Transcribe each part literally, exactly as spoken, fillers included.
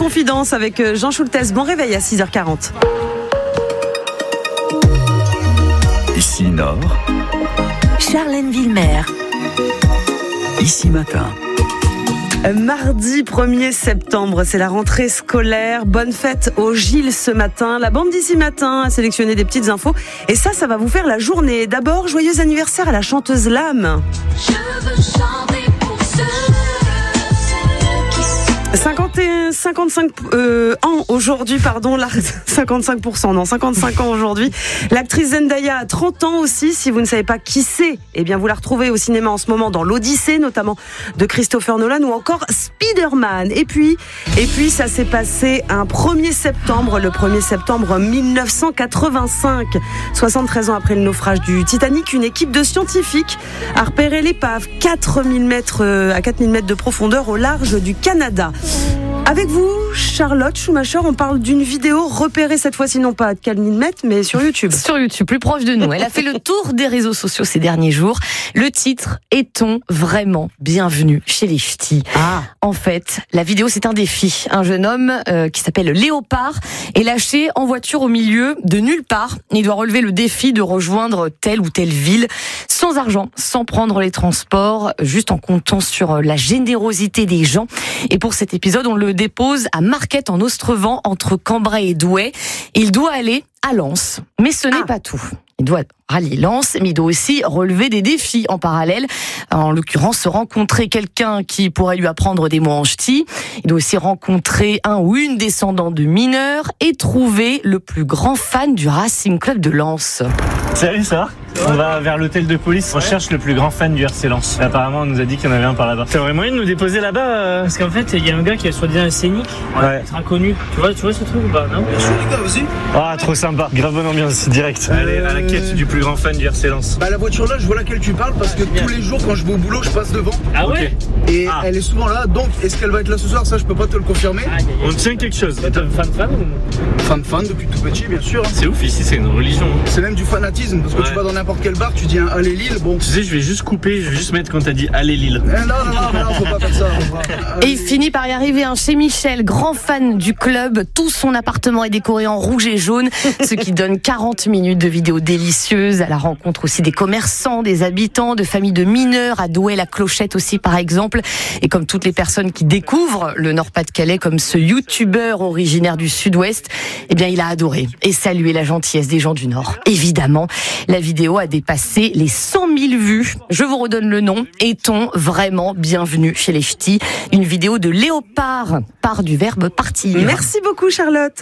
Confidence avec Jean Schultes. Bon réveil à six heures quarante. Ici Nord, Charlène Villemer. Ici Matin. Mardi premier septembre, c'est la rentrée scolaire. Bonne fête au Gilles ce matin. La bande d'Ici Matin a sélectionné des petites infos. Et ça, ça va vous faire la journée. D'abord, joyeux anniversaire à la chanteuse Lame. Je veux chanter pour ceux qui... cinquante et cinquante-cinq euh, ans aujourd'hui, pardon, là, cinquante-cinq pour cent, non, cinquante-cinq ans aujourd'hui. L'actrice Zendaya a trente ans aussi. Si vous ne savez pas qui c'est, eh bien, vous la retrouvez au cinéma en ce moment dans l'Odyssée, notamment de Christopher Nolan ou encore Spider-Man. Et puis, et puis, ça s'est passé un premier septembre, le premier septembre mille neuf cent quatre-vingt-cinq. soixante-treize ans après le naufrage du Titanic, une équipe de scientifiques a repéré l'épave quatre mille mètres, à quatre mille mètres de profondeur au large du Canada. Avec vous, Charlotte Schumacher, on parle d'une vidéo repérée cette fois-ci non pas à quatre mille mètres, mais sur YouTube. Sur YouTube, plus proche de nous. Elle a fait le tour des réseaux sociaux ces derniers jours. Le titre, est-on vraiment bienvenu chez les ch'tis? Ah. En fait, la vidéo, c'est un défi. Un jeune homme euh, qui s'appelle Léopard est lâché en voiture au milieu de nulle part. Il doit relever le défi de rejoindre telle ou telle ville sans argent, sans prendre les transports, juste en comptant sur la générosité des gens. Et pour cet épisode, on le dépose à Marquette en Ostrevent, entre Cambrai et Douai. Il doit aller à Lens. Mais ce n'est ah. pas tout. Il doit rallier Lens, mais il doit aussi relever des défis en parallèle. En l'occurrence, rencontrer quelqu'un qui pourrait lui apprendre des mots en ch'ti. Il doit aussi rencontrer un ou une descendante de mineurs et trouver le plus grand fan du Racing Club de Lens. Salut, ça va ? On va vers l'hôtel de police, on cherche le plus grand fan du R C Lens. Apparemment, on nous a dit qu'il y en avait un par là-bas. T'as vraiment moyen de nous déposer là-bas euh... Parce qu'en fait, il y a un gars qui a soi-disant un scénic, ouais. être inconnu. Tu vois, tu vois ce truc ou pas, non ? Bien sûr, les gars, vas-y. Ah, trop sympa. Grave bonne ambiance, direct. Euh... Allez, à la quête du plus grand fan du R C Lens. Bah, la voiture là, je vois laquelle tu parles parce que tous les jours, quand je vais au boulot, je passe devant. Ah ouais ? Et ah. elle est souvent là, donc est-ce qu'elle va être là ce soir ? Ça, je peux pas te le confirmer. Ah, y a, y a... On tient quelque chose. T'es un fan fan ou... Fan fan depuis tout petit, bien sûr. C'est ouf, ici, c'est une religion. C'est même du fanatisme parce que ouais. tu vas dans n'importe quel bar, tu dis un allez Lille, bon. Tu sais, je vais juste couper, je vais juste mettre quand t'as dit allez Lille. Eh non, non, non, non, faut pas faire ça. Va... Et il finit par y arriver, hein, chez Michel, grand fan du club. Tout son appartement est décoré en rouge et jaune, ce qui donne quarante minutes de vidéos délicieuses, à la rencontre aussi des commerçants, des habitants, de familles de mineurs, à Douai la Clochette aussi par exemple. Et comme toutes les personnes qui découvrent le Nord-Pas-de-Calais, comme ce youtubeur originaire du Sud-Ouest, eh bien il a adoré et salué la gentillesse des gens du Nord. Évidemment, la vidéo a dépassé les cent mille vues. Je vous redonne le nom. Est-on vraiment bienvenu chez les ch'tis ? Une vidéo de Léopard, part du verbe partir. Merci beaucoup Charlotte.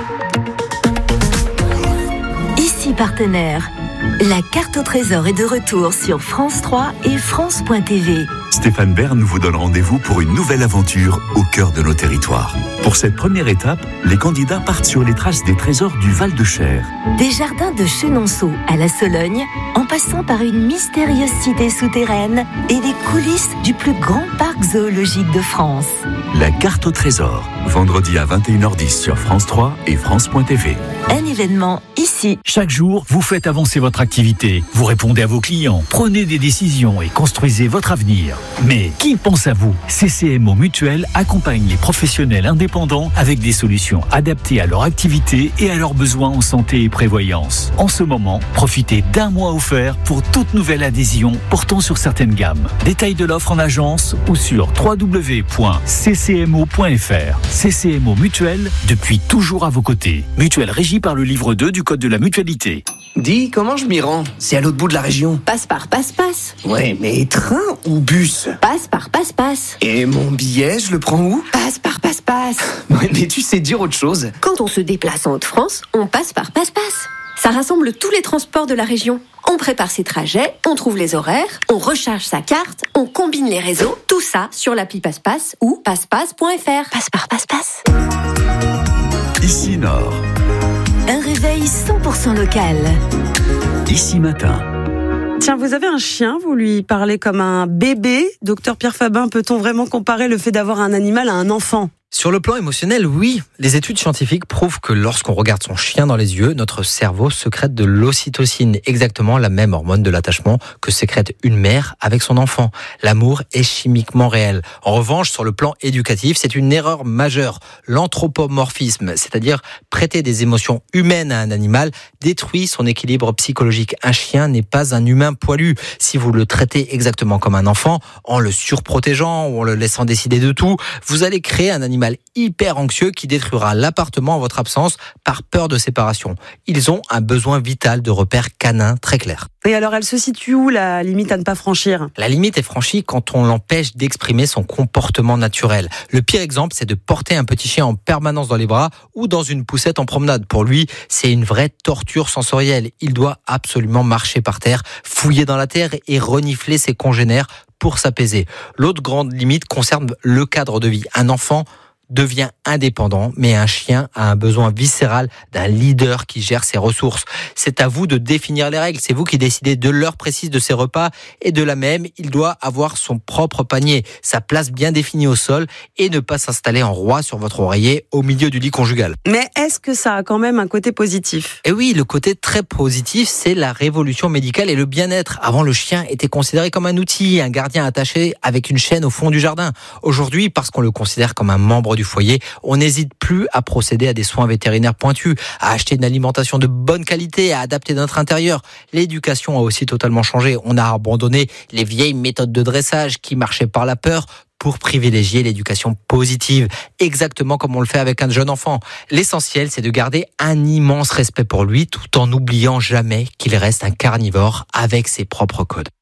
Ici partenaire. La carte au trésor est de retour sur France trois et France point T V. Stéphane Bern vous donne rendez-vous pour une nouvelle aventure au cœur de nos territoires. Pour cette première étape, les candidats partent sur les traces des trésors du Val-de-Cher. Des jardins de Chenonceau à la Sologne, en passant par une mystérieuse cité souterraine et les coulisses du plus grand parc zoologique de France. La carte au trésor, vendredi à vingt et une heures dix sur France trois et France point T V. Un événement ici. Chaque jour, vous faites avancer votre activité, vous répondez à vos clients, prenez des décisions et construisez votre avenir. Mais qui pense à vous ? C C M O Mutuelle accompagne les professionnels indépendants avec des solutions adaptées à leur activité et à leurs besoins en santé et prévoyance. En ce moment, profitez d'un mois offert pour toute nouvelle adhésion portant sur certaines gammes. Détails de l'offre en agence ou sur w w w point c c m o point f r. C C M O Mutuelle, depuis toujours à vos côtés. Mutuelle régie par le livre deux du Code de la mutualité. Dis, comment je m'y rends ? C'est à l'autre bout de la région. Passe par passe-passe. Ouais, mais train ou bus ? Passe par passe-passe. Et mon billet, je le prends où ? Passe par passe-passe. Ouais, mais tu sais dire autre chose. Quand on se déplace en Haute-France, on passe par passe-passe. Ça rassemble tous les transports de la région. On prépare ses trajets, on trouve les horaires, on recharge sa carte, on combine les réseaux, tout ça sur l'appli Passe-Passe ou passepasse point f r. Passe par passe-passe. Ici Nord. Un réveil cent pour cent local. Ici Matin. Tiens, vous avez un chien, vous lui parlez comme un bébé. Docteur Pierre Fabin, peut-on vraiment comparer le fait d'avoir un animal à un enfant ? Sur le plan émotionnel, oui. Les études scientifiques prouvent que lorsqu'on regarde son chien dans les yeux, notre cerveau sécrète de l'ocytocine, exactement la même hormone de l'attachement que sécrète une mère avec son enfant. L'amour est chimiquement réel. En revanche, sur le plan éducatif, c'est une erreur majeure. L'anthropomorphisme, c'est-à-dire prêter des émotions humaines à un animal, détruit son équilibre psychologique. Un chien n'est pas un humain poilu. Si vous le traitez exactement comme un enfant, en le surprotégeant ou en le laissant décider de tout, vous allez créer un animal hyper anxieux qui détruira l'appartement en votre absence par peur de séparation. Ils ont un besoin vital de repères canins très clairs. Et alors, elle se situe où, la limite à ne pas franchir ? La limite est franchie quand on l'empêche d'exprimer son comportement naturel. Le pire exemple, c'est de porter un petit chien en permanence dans les bras ou dans une poussette en promenade. Pour lui, c'est une vraie torture sensorielle. Il doit absolument marcher par terre, fouiller dans la terre et renifler ses congénères pour s'apaiser. L'autre grande limite concerne le cadre de vie. Un enfant devient indépendant, mais un chien a un besoin viscéral d'un leader qui gère ses ressources. C'est à vous de définir les règles, c'est vous qui décidez de l'heure précise de ses repas et de la même, il doit avoir son propre panier, sa place bien définie au sol et ne pas s'installer en roi sur votre oreiller au milieu du lit conjugal. Mais est-ce que ça a quand même un côté positif ? Et oui, le côté très positif, c'est la révolution médicale et le bien-être. Avant, le chien était considéré comme un outil, un gardien attaché avec une chaîne au fond du jardin. Aujourd'hui, parce qu'on le considère comme un membre du foyer, on n'hésite plus à procéder à des soins vétérinaires pointus, à acheter une alimentation de bonne qualité, à adapter notre intérieur. L'éducation a aussi totalement changé. On a abandonné les vieilles méthodes de dressage qui marchaient par la peur pour privilégier l'éducation positive, exactement comme on le fait avec un jeune enfant. L'essentiel, c'est de garder un immense respect pour lui, tout en n'oubliant jamais qu'il reste un carnivore avec ses propres codes.